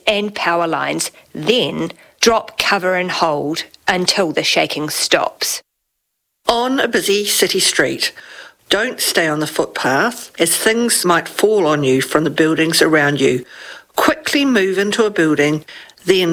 and power lines. Then drop, cover and hold until the shaking stops. On a busy city street, don't stay on the footpath as things might fall on you from the buildings around you. Quickly move into a building, then